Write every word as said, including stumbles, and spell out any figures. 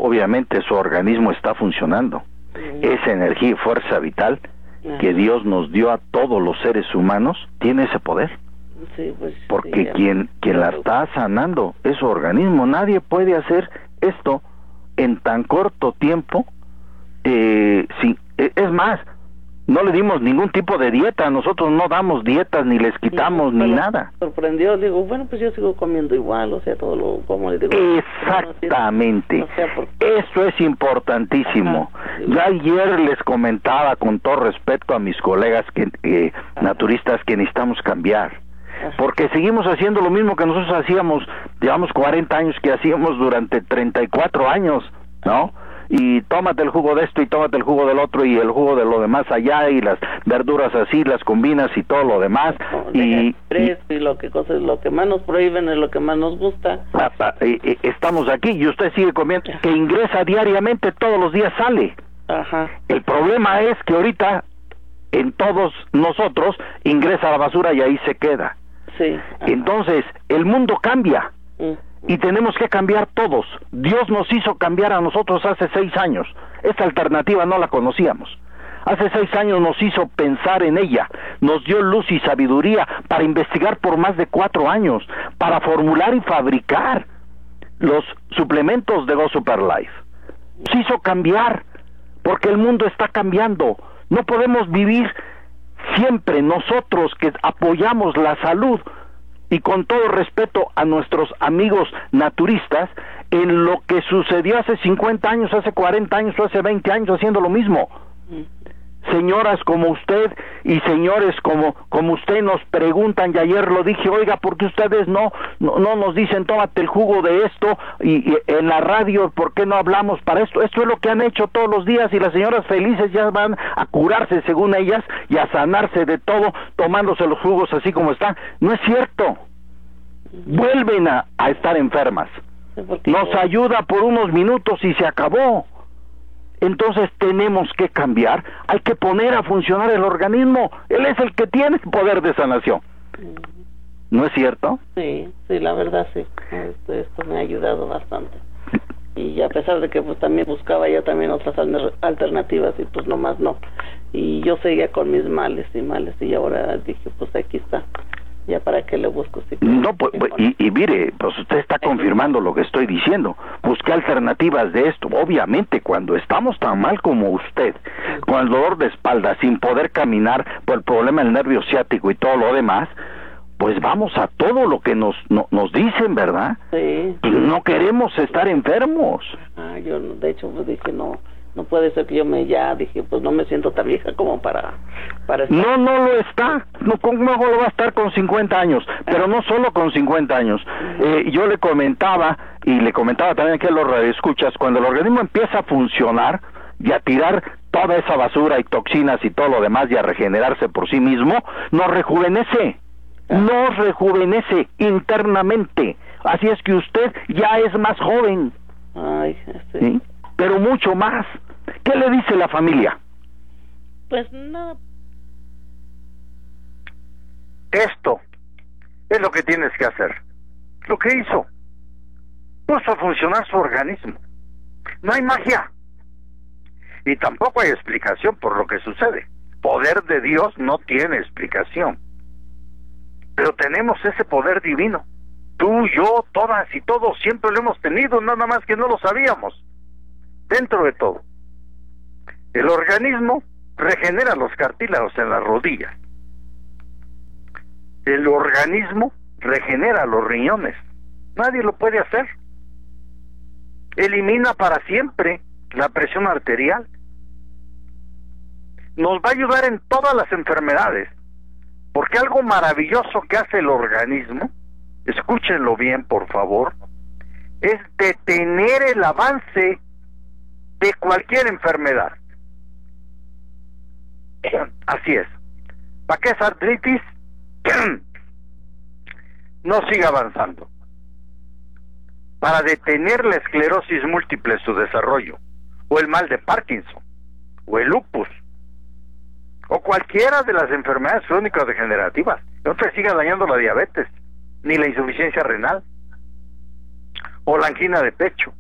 obviamente su organismo está funcionando. Esa energía y fuerza vital que Dios nos dio a todos los seres humanos tiene ese poder. Sí, pues, porque sí, quien quien la está sanando es su organismo. Nadie puede hacer esto en tan corto tiempo. Eh, sí, es más, no le dimos ningún tipo de dieta. Nosotros no damos dietas, ni les quitamos, no, ni nada. Me sorprendió, digo, bueno, pues yo sigo comiendo igual, o sea, todo lo como le digo. Exactamente. O sea, porque... Eso es importantísimo. Ajá. Yo ayer les comentaba con todo respeto a mis colegas que eh, naturistas que necesitamos cambiar. Ajá. Porque seguimos haciendo lo mismo que nosotros hacíamos, llevamos cuarenta años que hacíamos durante treinta y cuatro años, ¿no? Y tómate el jugo de esto y tómate el jugo del otro y el jugo de lo demás allá y las verduras así, las combinas y todo lo demás. No, y, y, y lo que cosas, lo que más nos prohíben es lo que más nos gusta. Estamos aquí y usted sigue comiendo, que ingresa diariamente, todos los días sale. Ajá. El problema es que ahorita en todos nosotros ingresa a la basura y ahí se queda. Sí. Ajá. Entonces, el mundo cambia. Mm. Y tenemos que cambiar todos. Dios nos hizo cambiar a nosotros hace seis años. Esta alternativa no la conocíamos. Hace seis años nos hizo pensar en ella. Nos dio luz y sabiduría para investigar por más de cuatro años, para formular y fabricar los suplementos de Go Super Life. Nos hizo cambiar, porque el mundo está cambiando. No podemos vivir siempre nosotros que apoyamos la salud, y con todo respeto a nuestros amigos naturistas, en lo que sucedió hace cincuenta años, hace cuarenta años o hace veinte años haciendo lo mismo. Señoras como usted y señores como como usted nos preguntan, y ayer lo dije, oiga, ¿por qué ustedes no, no, no nos dicen tómate el jugo de esto? Y, y en la radio, ¿por qué no hablamos para esto? Esto es lo que han hecho todos los días y las señoras felices ya van a curarse según ellas y a sanarse de todo tomándose los jugos así como están. No es cierto. Vuelven a, a estar enfermas. Nos ayuda por unos minutos y se acabó. Entonces tenemos que cambiar, hay que poner a funcionar el organismo. Él es el que tiene el poder de sanación. ¿No es cierto? Sí, sí, la verdad sí. Esto, esto me ha ayudado bastante. Y a pesar de que pues también buscaba ya también otras alternativas y pues nomás no. Y yo seguía con mis males y males y ahora dije pues aquí está. Ya para qué le busco. Si no, pues, y, y mire, pues usted está confirmando lo que estoy diciendo. Busque alternativas de esto. Obviamente, cuando estamos tan mal como usted, con el dolor de espalda, sin poder caminar por el problema del nervio ciático y todo lo demás, pues vamos a todo lo que nos no, nos dicen, ¿verdad? Sí. Y no queremos estar enfermos. Ah, yo de hecho pues dije no. No puede ser que yo me ya dije, pues no me siento tan vieja como para... para estar. No, no lo está. No, ¿cómo lo va a estar con cincuenta años? Pero no solo con cincuenta años. Eh, yo le comentaba, y le comentaba también aquí a los radioescuchas, cuando el organismo empieza a funcionar y a tirar toda esa basura y toxinas y todo lo demás y a regenerarse por sí mismo, nos rejuvenece. Nos rejuvenece internamente. Así es que usted ya es más joven. Ay, sí. ¿Sí? Pero mucho más. ¿Qué le dice la familia? Pues no. Esto es lo que tienes que hacer. Lo que hizo. Puso a funcionar su organismo. No hay magia. Y tampoco hay explicación por lo que sucede. Poder de Dios no tiene explicación. Pero tenemos ese poder divino. Tú, yo, todas y todos siempre lo hemos tenido, nada más que no lo sabíamos. Dentro de todo, el organismo regenera los cartílagos en las rodillas. El organismo regenera los riñones. Nadie lo puede hacer. Elimina para siempre la presión arterial. Nos va a ayudar en todas las enfermedades. Porque algo maravilloso que hace el organismo, escúchenlo bien por favor, es detener el avance de cualquier enfermedad. Así es. Para que esa artritis no siga avanzando. Para detener la esclerosis múltiple su desarrollo, o el mal de Parkinson, o el lupus, o cualquiera de las enfermedades crónicas degenerativas. No te siga dañando la diabetes, ni la insuficiencia renal, o la angina de pecho.